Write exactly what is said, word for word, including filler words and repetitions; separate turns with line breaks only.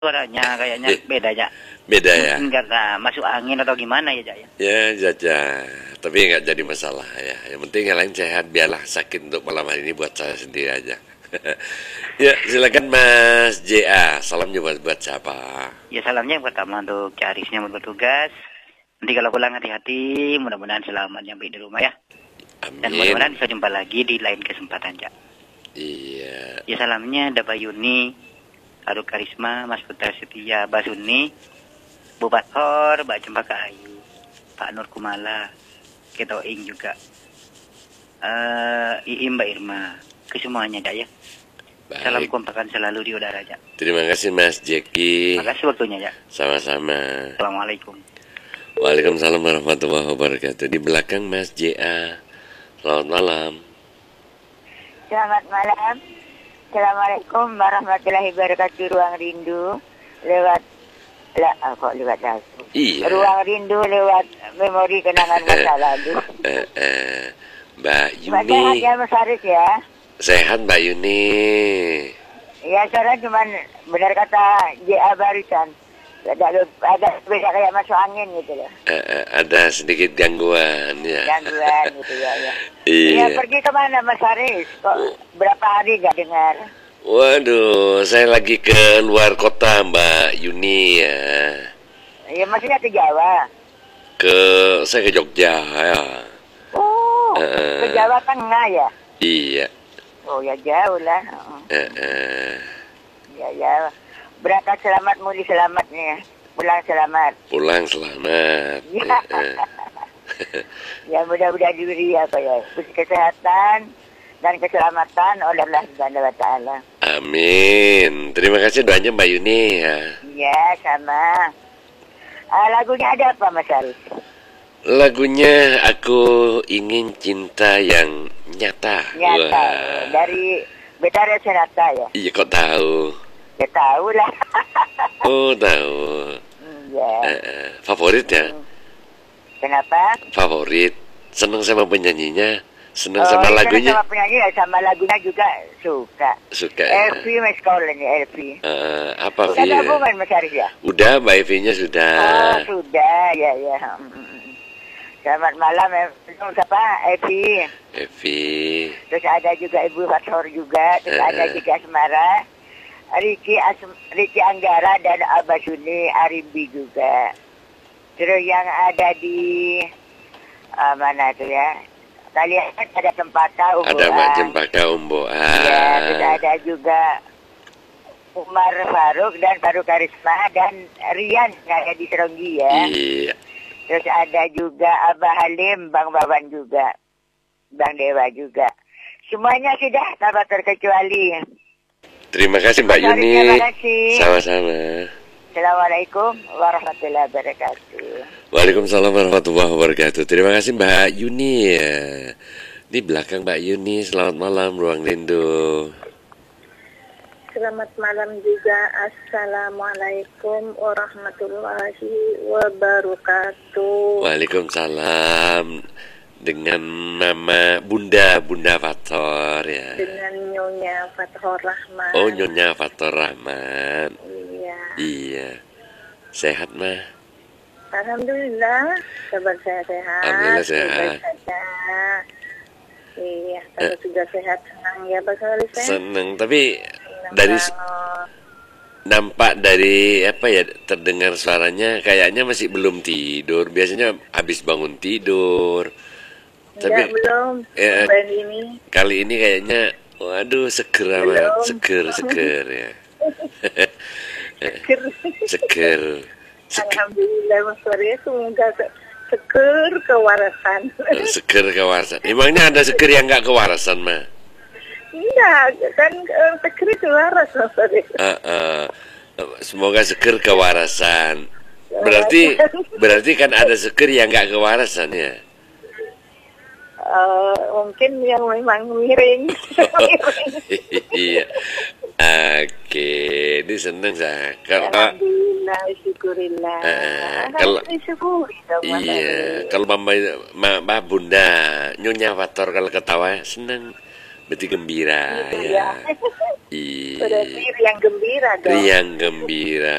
Suaranya kayaknya beda ya.
Beda ya?
Mungkin karena masuk angin atau gimana ya, Jak ya?
Ya, Jaja. Tapi nggak jadi masalah ya. Yang penting yang lain sehat, biarlah sakit untuk malam hari ini buat saya sendiri aja. Ya, silakan Mas J A. Salamnya buat, buat siapa?
Ya, salamnya yang pertama untuk Carisnya buat bertugas. Nanti kalau pulang hati-hati, mudah-mudahan selamat nyampe di rumah ya.
Amin.
Dan mudah-mudahan bisa jumpa lagi di lain kesempatan, Jak.
Iya.
Ya, salamnya ada Bayuni, Aruk Karisma, Mas Putra Setia, Basuni, Bu Bathor, Mbak Cempaka Ayu, Pak Nur Kumala, Ketoing juga, uh, Iim Mbak Irma, kesemuanya Jak ya.
Baik.
Salam kompakan selalu di udara, Jak.
Terima kasih Mas Jeki.
Terima kasih waktunya, Jak.
Sama-sama.
Assalamualaikum.
Waalaikumsalam warahmatullahi wabarakatuh. Di belakang Mas J A. Selamat malam.
Selamat malam. Assalamualaikum warahmatullahi wabarakatuh. Ruang Rindu lewat lah, kok lewat lagu.
Iya.
Ruang Rindu lewat memori kenangan masa lalu.
Eh, eh, Mbak
Sehat
Yuni.
ya Mas Haris ya.
Sehat Mbak Yuni.
Ya sekarang cuman benar kata J A barusan. Ada ada beda kayak masuk angin gitu loh.
Eh, eh, ada sedikit gangguan ya.
Gangguan gitu ya. Ya.
Iya.
Ya pergi kemana Mas Haris? Kok berapa hari gak dengar?
Waduh, saya lagi ke luar kota Mbak Yuni ya.
Ya maksudnya ke Jawa.
Ke saya ke Jogja ya.
Oh,
Eh,
ke Jawa Tengah ya.
Iya.
Oh ya jauh lah.
Eh, eh.
Ya ya. Berangkat selamat, muli selamat nih ya. Pulang selamat.
Pulang selamat.
Ya,
Eh, eh.
ya mudah-mudahan diberi apa ya, kesehatan dan keselamatan oleh Allah Subhanahu wa taala.
Amin. Terima kasih doanya Mbak Yuni ya.
Ya, sama. Ah, lagunya ada apa Mas Haris?
Lagunya Aku Ingin Cinta Yang Nyata.
Nyata.
Wah.
Dari Betara Sonata ya.
Iya, kok tahu?
Ya tahu lah.
Oh, tahu.
Ya.
Eh, eh. Favorit ya?
Kenapa?
Favorit. Seneng sama penyanyinya, seneng
Oh,
sama
itu
lagunya.
sama penyanyi ya, sama lagunya juga suka.
Suka. Ya.
Elvi Mas Kaulen ya, Elvi.
Eh, apa
Udah
Vi? Ya?
gabungan Mas Haris ya?
Udah, Mbak Evi-nya sudah.
Oh, sudah, ya, ya. Selamat malam, Ibu siapa? Evi.
Evi.
Terus ada juga Ibu Fathor juga. Terus
Eh,
ada
eh.
juga Asmara, Riki, Asm Riki Anggara, dan Abah Suni Arimbi juga. Terus yang ada di uh, mana itu ya? Kalian ada Cempaka, Umboan.
Ada Mbak Cempaka Umboan.
Ya, terus ada juga Umar Faruk dan Faruk Karisma dan Rian yang ada di Seronggi ya.
Iya.
Terus ada juga Abah Halim, Bang Bawan juga, Bang Dewa juga. Semuanya sudah tanpa terkecuali.
Terima kasih Mbak Yuni.
Terima kasih.
Sama-sama.
Assalamualaikum warahmatullahi wabarakatuh.
Waalaikumsalam warahmatullahi wabarakatuh. Terima kasih Mbak Yuni ya. Di belakang Mbak Yuni, selamat malam Ruang Rindu.
Selamat malam juga. Assalamualaikum warahmatullahi wabarakatuh.
Waalaikumsalam. Dengan Mama Bunda Bunda Fathor ya.
Dengan Nyonya Fathor Rahman.
Oh, Nyonya Fathor Rahman.
Iya.
Iya. Sehat mah.
Alhamdulillah, kabar saya sehat.
Alhamdulillah sehat.
Baik saja. Iya, kalau sudah sehat senang ya Pak Salih.
Seneng, tapi dari nampak dari apa ya, terdengar suaranya kayaknya masih belum tidur. Biasanya habis bangun tidur. Tapi
Enggak, belum.
ya,
ini.
kali ini kayaknya waduh seger amat, seger seger ya.
Seger.
Seger. Seger,
Alhamdulillah Mas Salih, semoga se- seger kewarasan.
seger kewarasan. Emangnya ada seger yang nggak kewarasan mah?
Enggak, kan eh, seger itu waras Mas Salih.
Uh, uh, semoga seger kewarasan. Berarti berarti kan ada seger yang nggak kewarasan ya.
Uh, mungkin yang memang miring.
Iya. Oke, ini seneng saya. Kalau
Alhamdulillah, syukurillah.
Eh, kalau-
Alhamdulillah, syukuri dong, Mas
iya,
Ali.
kalau mama, ma, ma Bunda Nyonya Fathor kalau ketawa seneng. Berarti gembira
Gitu
ya.
ya.
Iya.
Berarti riang gembira dong.
Riang gembira.